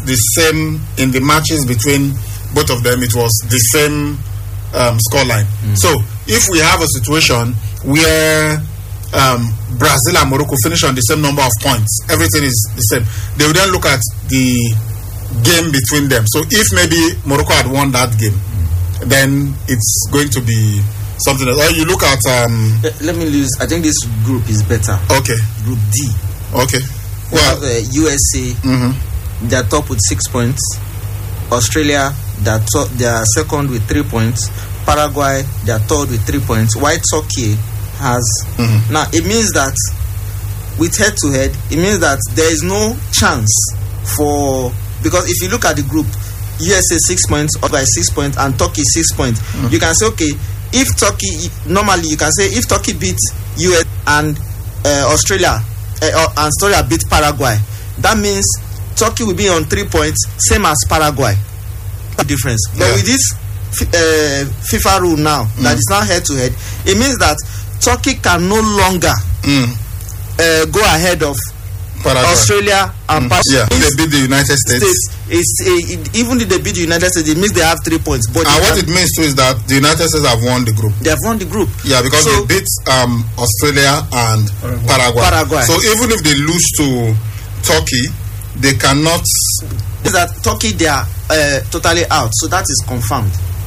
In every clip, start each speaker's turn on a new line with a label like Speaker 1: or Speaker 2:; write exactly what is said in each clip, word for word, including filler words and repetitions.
Speaker 1: the same in the matches between both of them. It was the same um, scoreline. Mm. So if we have a situation where um, Brazil and Morocco finish on the same number of points, everything is the same, they will then look at the game between them. So if maybe Morocco had won that game, then it's going to be something else. Or you look at um
Speaker 2: let, let me lose. I think this group is better.
Speaker 1: Okay.
Speaker 2: Group D.
Speaker 1: Okay.
Speaker 2: We
Speaker 1: Well,
Speaker 2: have uh, U S A.
Speaker 1: Mm-hmm.
Speaker 2: They're top with six points. Australia, they're top, they're second with three points. Paraguay, they're third with three points. White Turkey has
Speaker 1: Mm-hmm.
Speaker 2: now. It means that with head to head, it means that there is no chance for, because if you look at the group, U S A six points, Uruguay six points, and Turkey six points. Mm-hmm. You can say, okay, if Turkey, normally you can say if Turkey beats U S and uh, Australia, uh, and Australia beat Paraguay, that means Turkey will be on three points, same as Paraguay. The difference. But
Speaker 1: Yeah.
Speaker 2: with this uh, FIFA rule now, mm. that is now head to head, it means that Turkey can no longer
Speaker 1: mm.
Speaker 2: uh, go ahead of
Speaker 1: Paraguay.
Speaker 2: Australia and
Speaker 1: Mm.
Speaker 2: Paraguay.
Speaker 1: Yeah, they beat the United States.
Speaker 2: States it's, uh, it, even if they beat the United States, it means they have three points. But
Speaker 1: And what
Speaker 2: have,
Speaker 1: it means too is that the United States have won the group.
Speaker 2: they have won the group.
Speaker 1: Yeah, because
Speaker 2: So-
Speaker 1: they beat um, Australia and Paraguay.
Speaker 2: Paraguay.
Speaker 1: So even if they lose to Turkey, they cannot.
Speaker 2: That Turkey, they are uh, totally out. So that is confirmed.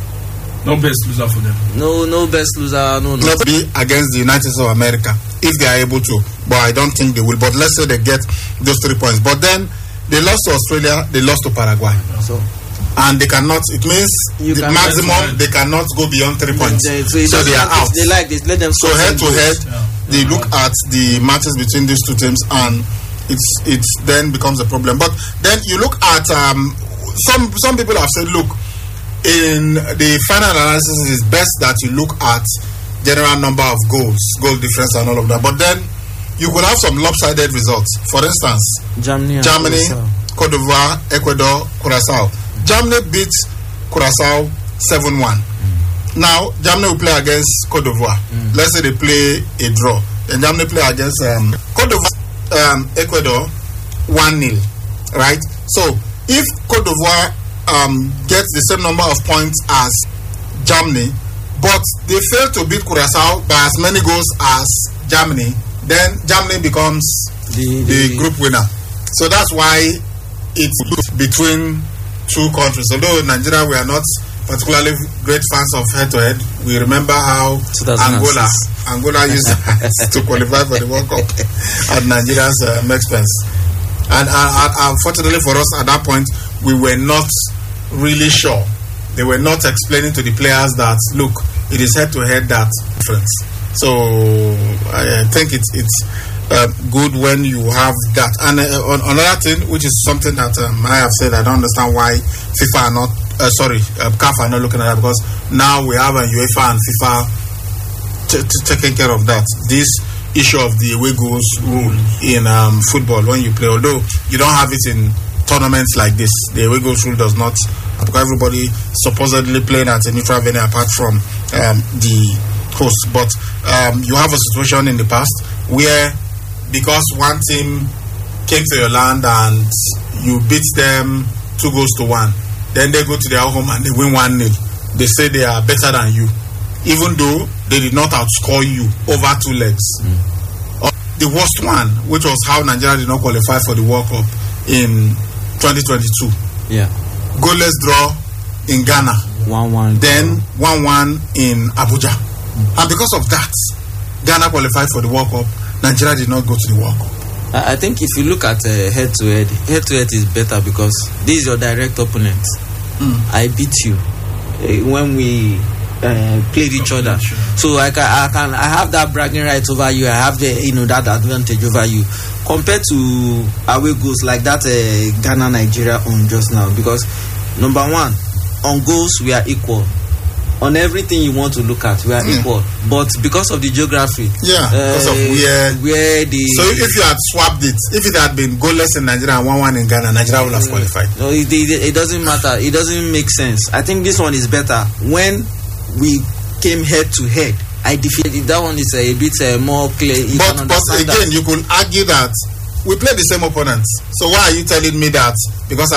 Speaker 3: No best loser for them.
Speaker 2: No, no best loser. No, no.
Speaker 1: Not be against the United States of America if they are able to, but I don't think they will. But let's say they get those three points. But then they lost to Australia, they lost to Paraguay,
Speaker 2: So
Speaker 1: and they cannot. It means
Speaker 2: You
Speaker 1: the
Speaker 2: cannot-
Speaker 1: maximum they cannot go beyond three points.
Speaker 2: They,
Speaker 1: So,
Speaker 2: it doesn't
Speaker 1: they are
Speaker 2: matter if
Speaker 1: out.
Speaker 2: They like this. Let them.
Speaker 1: So
Speaker 2: score
Speaker 1: head to
Speaker 2: goals.
Speaker 1: head,
Speaker 3: Yeah.
Speaker 1: they look at the matches between these two teams, and it's it then becomes a problem. But then you look at um, some some people have said, look, in the final analysis, it's best that you look at general number of goals, goal difference, and all of that. But then you could have some lopsided results. For instance,
Speaker 2: Germany, and
Speaker 1: Germany,
Speaker 2: Curacao.
Speaker 1: Cote d'Ivoire, Ecuador, Curacao. Germany beat Curacao seven one. Now, Germany will play against Cote d'Ivoire.
Speaker 2: Mm.
Speaker 1: Let's say they play a draw. Then Germany play against um, Cote d'Ivoire, um, Ecuador, one nil. Right? So, if Cote d'Ivoire um, gets the same number of points as Germany, but they fail to beat Curacao by as many goals as Germany, then Germany becomes
Speaker 2: the,
Speaker 1: the
Speaker 2: the
Speaker 1: group winner. So that's why it's between two countries. Although Nigeria, we are not particularly great fans of head-to-head. We remember how Angola Angola used to qualify for the World Cup at Nigeria's um, expense. And uh, uh, unfortunately for us at that point, we were not really sure. They were not explaining to the players that, look, it is head-to-head that difference. So I think it's it's uh, good when you have that. And uh, on, another thing, which is something that um, I have said, I don't understand why FIFA are not, uh, sorry, uh, C A F are not looking at that, because now we have a UEFA and FIFA t- t- taking care of that. This issue of the away goals rule in um, football when you play, although you don't have it in tournaments like this, the away goals rule does not, because everybody supposedly playing at a neutral venue apart from um, the host. But um, you have a situation in the past where, because one team came to your land and you beat them two goals to one, then they go to their home and they win one nil. They say they are better than you, even though they did not outscore you over two legs. Mm. Uh, the worst one, which was how Nigeria did not qualify for the World Cup in twenty twenty-two.
Speaker 2: Yeah.
Speaker 1: Goalless draw in Ghana.
Speaker 2: One one.
Speaker 1: Then one one in Abuja. Mm. And because of that, Ghana qualified for the World Cup. Nigeria did not go to the World Cup.
Speaker 2: I, I think if you look at uh, head to head, head to head is better because this is your direct opponent. Mm. I beat you uh, when we uh, played each other. So I can, I can I have that bragging right over you. I have the you know that advantage over you compared to away goals like that uh, Ghana Nigeria on just now, because number one, on goals we are equal. On everything you want to look at, we are mm. equal. But because of the geography,
Speaker 1: yeah,
Speaker 2: uh,
Speaker 1: because of where,
Speaker 2: where the
Speaker 1: so if you had swapped it, if it had been goalless in Nigeria and one one in Ghana, Nigeria would have qualified.
Speaker 2: No, it, it, it doesn't matter. It doesn't make sense. I think this one is better. When we came head to head, I defeated that one. Is a, a bit uh, more clear. You
Speaker 1: but but again, that. You could argue that we played the same opponents. So why are you telling me that because I